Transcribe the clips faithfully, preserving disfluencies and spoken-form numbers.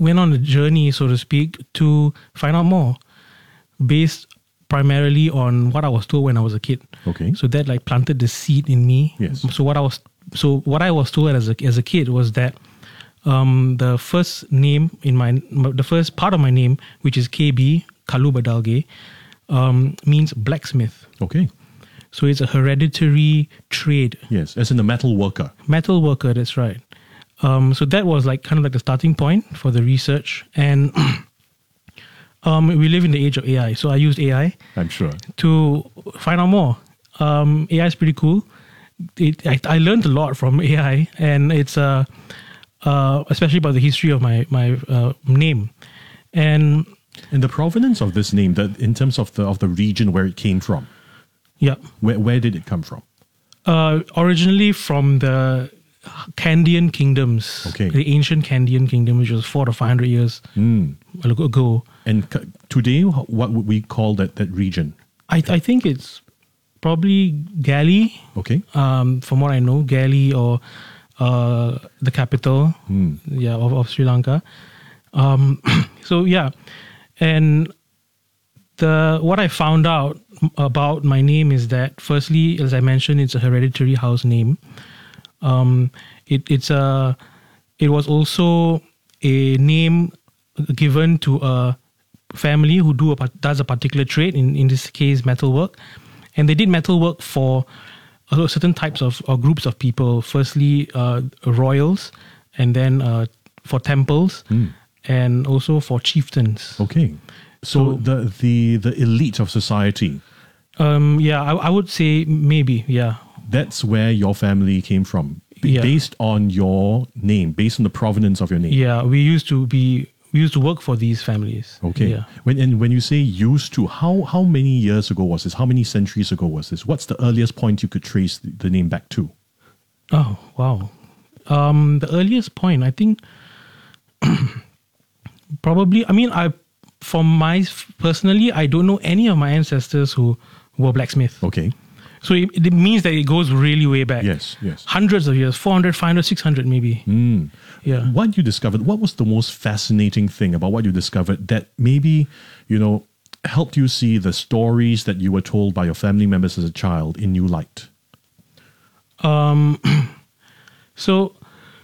went on a journey, so to speak, to find out more, based primarily on what I was told when I was a kid. Okay. So that like planted the seed in me. Yes. So what I was, so what I was told as a as a kid was that um, the first name in my, the first part of my name, which is K B, Kalu Badalge, um, means blacksmith. Okay. So it's a hereditary trade. Yes, as in a metal worker. Metal worker, that's right. Um, so that was like kind of like the starting point for the research. And um, we live in the age of A I. So I used A I I'm sure. to find out more. Um, A I is pretty cool. It, I, I learned a lot from A I, and it's uh, uh, especially about the history of my my uh, name. And And the provenance of this name, that in terms of the of the region where it came from, yeah, where where did it come from? uh, originally from the Kandyan kingdoms, Okay. the ancient Kandyan kingdom, which was four to five hundred years Mm. ago. And c- today, wh- what would we call that that region? I I think it's probably Gali, Okay. um, from what I know, Gali or uh, the capital, Mm. yeah, of, of Sri Lanka. Um, so yeah, and the what I found out about my name is that, firstly, as I mentioned, it's a hereditary house name. Um, it it's a it was also a name given to a family who do a, par- does a particular trade, in in this case metalwork, and they did metalwork for uh, certain types of or groups of people. Firstly, uh, royals, and then uh, for temples, Mm. and also for chieftains. Okay. So, So- the the the elite of society, Um, yeah, I, I would say maybe, yeah. that's where your family came from, b- Yeah. based on your name, based on the provenance of your name. Yeah, we used to be we used to work for these families. Okay. Yeah. When and when you say used to, how how many years ago was this? How many centuries ago was this? What's the earliest point you could trace the, the name back to? Oh, wow. Um, the earliest point, I think, probably, I mean, I, for my, personally, I don't know any of my ancestors who were blacksmith. Okay. So it, it means that it goes really way back. Yes. Yes. Hundreds of years, four hundred, five hundred, six hundred maybe. Mm. Yeah. What you discovered, what was the most fascinating thing about what you discovered that maybe, you know, helped you see the stories that you were told by your family members as a child in new light? Um, so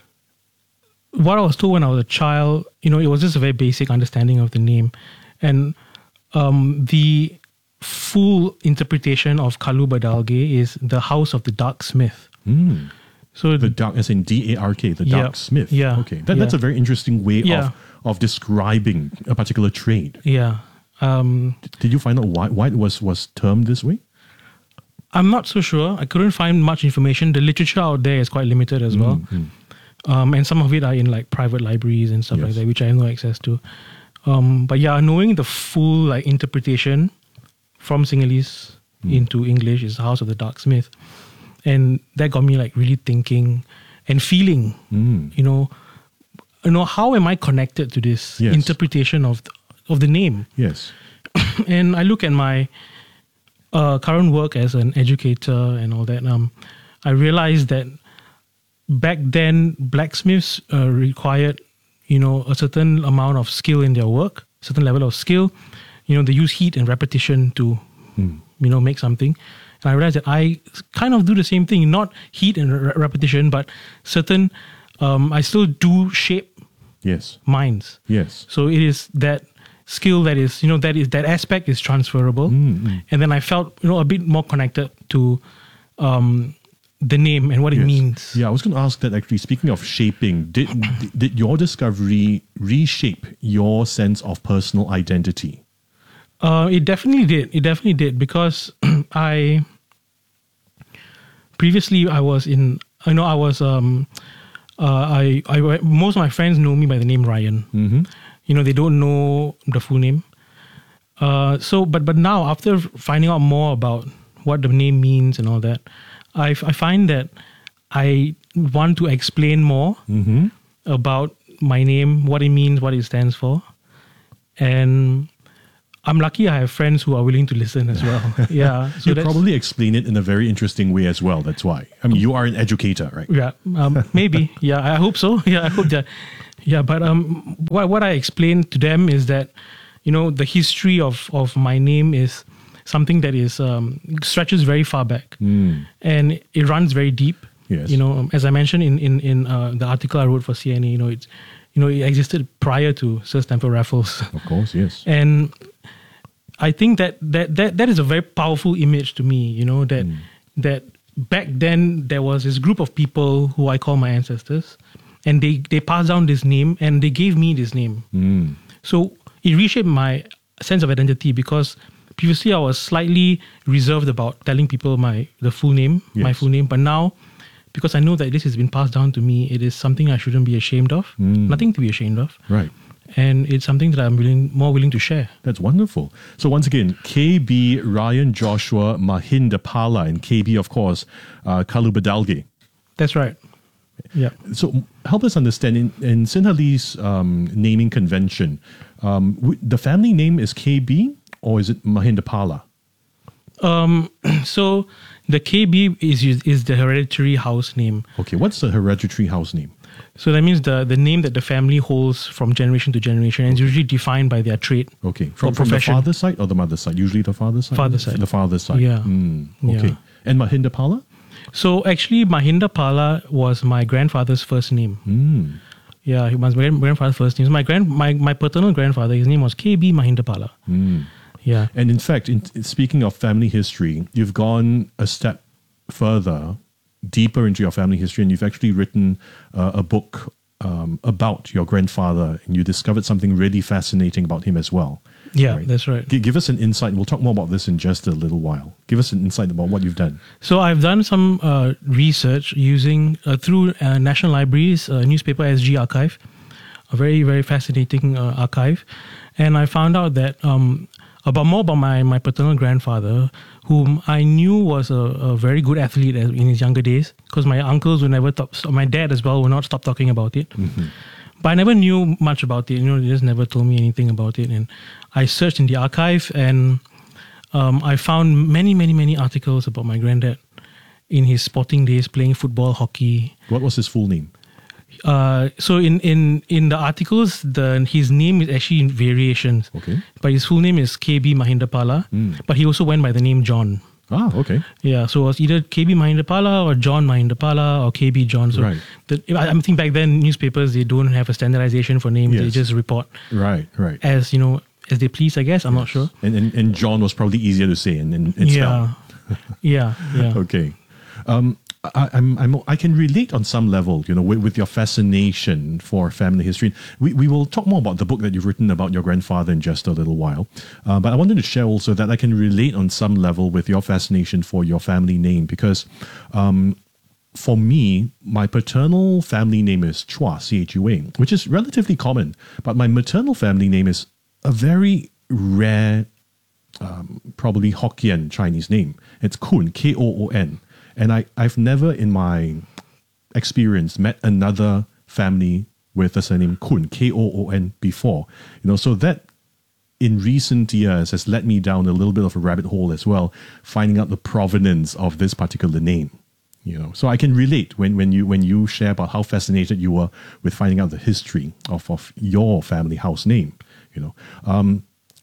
what I was told when I was a child, you know, it was just a very basic understanding of the name. And um, the full interpretation of Kalu Badalge is the house of the dark smith. Mm. So The dark, as in D A R K, the Yeah. dark smith. Yeah. Okay. That, That's Yeah. a very interesting way Yeah. of, of describing a particular trade. yeah. Um, Did you find out why, why it was, was termed this way? I'm not so sure. I couldn't find much information. The literature out there is quite limited as well. Mm. Um, and some of it are in like private libraries and stuff Yes. like that, which I have no access to. Um, but yeah, knowing the full like interpretation from Sinhalese Mm. into English is the House of the Dark Smith. And that got me like really thinking and feeling, Mm. you know, you know, how am I connected to this Yes. interpretation of the, of the name? Yes. And I look at my uh, current work as an educator and all that. Um, I realized that back then blacksmiths uh, required, you know, a certain amount of skill in their work, certain level of skill. You know, they use heat and repetition to, Mm. you know, make something. And I realized that I kind of do the same thing, not heat and re- repetition, but certain, um, I still do shape Yes. minds. Yes. So it is that skill that is, you know, that is that aspect is transferable. Mm, mm. And then I felt, you know, a bit more connected to um, the name and what it Yes. means. Yeah, I was going to ask that actually. Speaking of shaping, did did your discovery reshape your sense of personal identity? Uh, it definitely did. It definitely did because I previously I was in. I know I was. Um, uh, I I most of my friends know me by the name Ryan. Mm-hmm. You know, they don't know the full name. Uh, so, but but now after finding out more about what the name means and all that, I I find that I want to explain more Mm-hmm. about my name, what it means, what it stands for, and I'm lucky I have friends who are willing to listen as well. Yeah, so You that's- probably explain it in a very interesting way as well. That's why. I mean, you are an educator, right? Yeah, um, maybe. Yeah, I hope so. Yeah, I hope that Yeah, but um, what what I explained to them is that, you know, the history of of my name is something that is um, stretches very far back, Mm. and it runs very deep. Yes. You know, um, as I mentioned in in in uh, the article I wrote for C N A, you know, it's you know it existed prior to Sir Stamford Raffles, Of course, yes. and I think that that that that is a very powerful image to me. You know that that back then there was this group of people who I call my ancestors, and they they passed down this name and they gave me this name. Mm. So it reshaped my sense of identity, because previously I was slightly reserved about telling people my the full name, my Yes. full name. But now, because I know that this has been passed down to me, it is something I shouldn't be ashamed of. Mm. Nothing to be ashamed of, Right. and it's something that I'm willing, more willing to share. That's wonderful. So once again, K B Ryan Joshua Mahindapala, and K B, of course, uh, Kalu Badalge. That's right. Yeah. So help us understand, in, in Sinhalese um, naming convention, um, w- the family name is K B or is it Mahindapala? Um. So the K B is is the hereditary house name. Okay, what's the hereditary house name? So that means the the name that the family holds from generation to generation, and is usually defined by their trait. Okay, Or from, from the profession. father's side or the mother's side? Usually the father's side? Father's side. The father's side. Yeah. Mm, okay. Yeah. And Mahindapala? So actually, Mahindapala was my grandfather's first name. Mm. Yeah, he was my grand- grandfather's first name. So my grand my, my paternal grandfather, his name was K B Mahindapala. Mm. Yeah. And in fact, in, speaking of family history, you've gone a step further, deeper into your family history, and you've actually written uh, a book um, about your grandfather, and you discovered something really fascinating about him as well. Yeah, Right. that's right. G- give us an insight. We'll talk more about this in just a little while. Give us an insight about what you've done. So I've done some uh, research using uh, through uh, National Library's uh, newspaper S G archive, a very very fascinating uh, archive, and I found out that um, about more about my my paternal grandfather, whom I knew was a, a very good athlete as- in his younger days, because my uncles would never stop, my dad as well would not stop talking about it. But I never knew much about it. You know, they just never told me anything about it. And I searched in the archive, and um, I found many, many, many articles about my granddad in his sporting days, playing football, hockey. What was his full name? Uh, so in, in, in the articles, the his name is actually in variations. Okay. But his full name is K B Mahindapala. But he also went by the name John. Ah, okay. Yeah, so it was either K B Mahindapala or John Mahindapala or K B John. So Right. the, I, I think back then newspapers, they don't have a standardization for names. They Yes. just report Right, right. as, you know, as they please, I guess. I'm not sure. And, and and John was probably easier to say and, and, and spell. Yeah. yeah, yeah. Okay. Um, I, I'm, I'm, I can relate on some level, you know, with, with your fascination for family history. We, we will talk more about the book that you've written about your grandfather in just a little while. Uh, but I wanted to share also that I can relate on some level with your fascination for your family name, because um, for me, my paternal family name is Chua, C H U A, which is relatively common. But my maternal family name is a very rare, um, probably Hokkien Chinese name. It's Kun, K O O N. And I, I've never in my experience met another family with the surname Kun, K O O N, before. You know, so that in recent years has led me down a little bit of a rabbit hole as well, finding out the provenance of this particular name. You know, so I can relate when, when you when you share about how fascinated you were with finding out the history of, of your family house name. You know, um,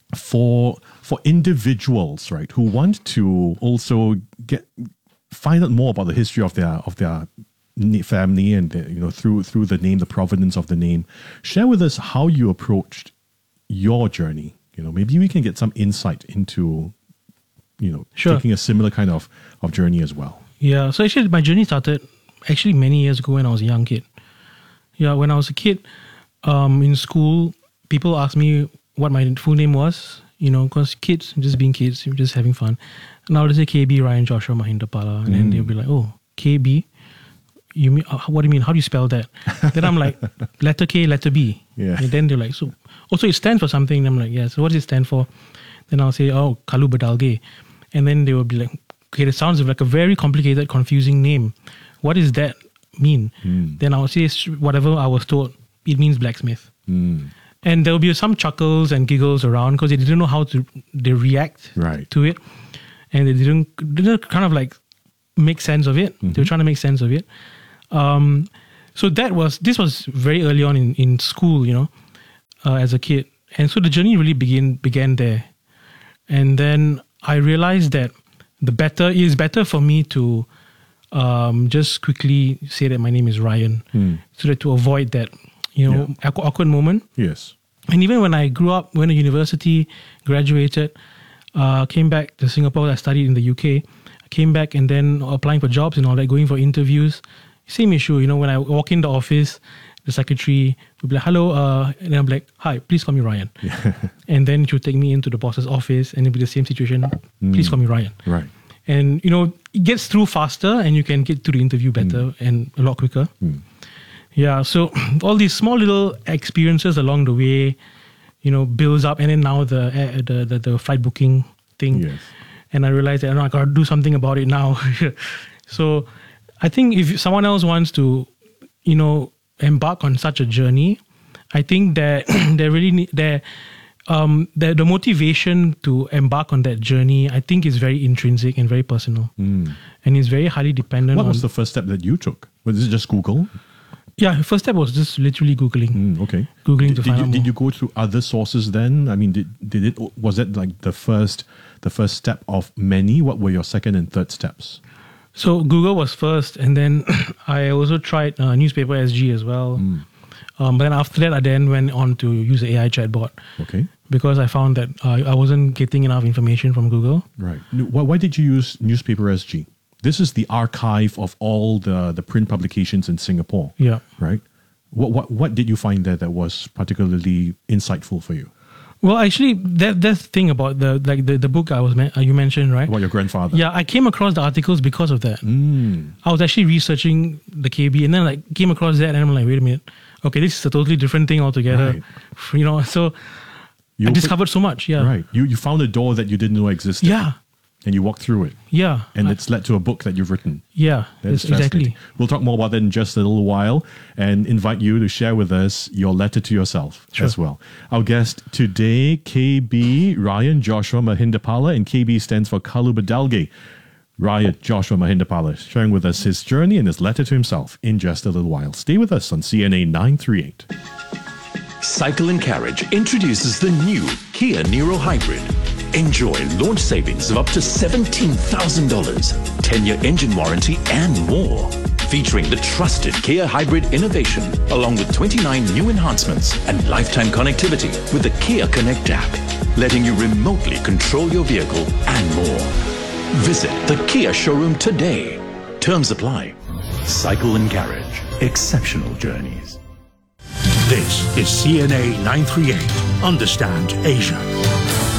for for individuals, right, who want to also get find out more about the history of their of their na- family and their, you know through through the name, the provenance of the name, share with us how you approached your journey. You know, maybe we can get some insight into, you know, Sure. taking a similar kind of, of journey as well. Yeah, so actually my journey started actually many years ago when I was a young kid. Yeah, when I was a kid um, in school, people asked me what my full name was, you know, because kids, just being kids, just having fun. And I would say K B Ryan Joshua Mahindapala, and then they'll be like, oh, K B? You mean, uh, what do you mean? How do you spell that? Then I'm like, letter K, letter B. Yeah. And then they're like, so, also it stands for something. And I'm like, yeah, so what does it stand for? Then I'll say, oh, Kalu Badalge. And then they will be like, okay, it sounds like a very complicated, confusing name. What does that mean? Mm. Then I'll say whatever I was told, it means blacksmith. Mm. And there will be some chuckles and giggles around because they didn't know how to they react Right. to it. And they didn't, didn't kind of like make sense of it. They were trying to make sense of it. Um, so that was, this was very early on in, in school, you know, uh, as a kid. And so the journey really begin, began there. And then I realized that the better, it is better for me to um, just quickly say that my name is Ryan, Mm. so that to avoid that, you know, Yeah. awkward awkward moment. Yes. And even when I grew up, went to university, graduated, uh, came back to Singapore, I studied in the U K, I came back and then applying for jobs and all that, going for interviews, same issue, you know, when I walk in the office, the secretary would be like, hello, uh, and then I'm like, hi, please call me Ryan. And then she would take me into the boss's office and it'd be the same situation, please call me Ryan. Right. And, you know, it gets through faster and you can get to the interview better and a lot quicker. Mm. Yeah, so all these small little experiences along the way, you know, builds up. And then now the uh, the, the the flight booking thing. Yes. And I realized that, I know, I got to do something about it now. So I think if someone else wants to, you know, embark on such a journey, I think that they really need, they're, um, the, the motivation to embark on that journey, I think is very intrinsic and very personal. Mm. And it's very highly dependent What on... was the first step that you took? Was it just Google? Yeah, first step was just literally Googling. Mm, okay. Googling did, to did find you, out Did more. you go through other sources then? I mean, did, did it, was that like the first, the first step of many? What were your second and third steps? So Google was first, and then I also tried uh, Newspaper S G as well. Mm. Um, but then after that, I then went on to use the A I chatbot Okay. because I found that uh, I wasn't getting enough information from Google. Right. Why, why did you use Newspaper S G? This is the archive of all the, the print publications in Singapore. Yeah. Right. What, what, what did you find there that was particularly insightful for you? Well, actually, that that's the thing about the like the, the book I was men- uh, you mentioned, right? About your grandfather? Yeah, I came across the articles because of that. Mm. I was actually researching the K B, and then like came across that, and I'm like, wait a minute, okay, this is a totally different thing altogether. Right. You know, so You I opened- discovered so much. Yeah, Right. You, you found a door that you didn't know existed. yeah, And you walked through it. yeah, And I- it's led to a book that you've written. yeah, That's it's- exactly. fascinating. We'll talk more about that in just a little while and invite you to share with us your letter to yourself Sure. as well. Our guest today, K B Ryan Joshua Mahindapala, and K B stands for Kalu Badalge. Ryan Joshua Mahindapala sharing with us his journey and his letter to himself in just a little while. Stay with us on C N A nine thirty-eight. Cycle and Carriage introduces the new Kia Niro Hybrid. Enjoy launch savings of up to seventeen thousand dollars, ten-year engine warranty and more. Featuring the trusted Kia Hybrid innovation, along with twenty-nine new enhancements and lifetime connectivity with the Kia Connect app, letting you remotely control your vehicle and more. Visit the Kia showroom today. Terms apply. Cycle and Carriage. Exceptional journeys. This is C N A nine thirty-eight. Understand Asia.